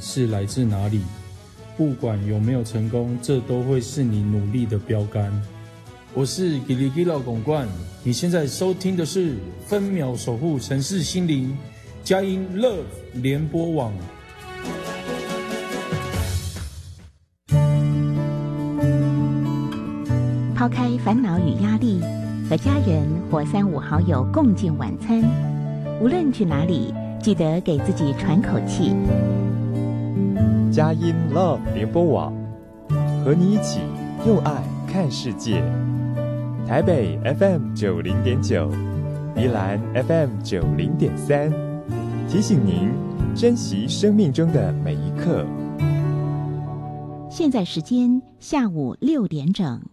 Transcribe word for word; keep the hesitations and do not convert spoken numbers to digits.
是来自哪里，不管有没有成功，这都会是你努力的标杆。我是吉里吉老公冠，你现在收听的是分秒守护城市心灵佳音 Love 联播网。 抛开烦恼与压力，和家人或三五好友共进晚餐，无论去哪里，记得给自己喘口气。 佳音 Love 联播网，和你一起用爱看世界。台北 F M 九零点九，宜兰 F M 九零点三，提醒您珍惜生命中的每一刻。 现在时间下午六点整。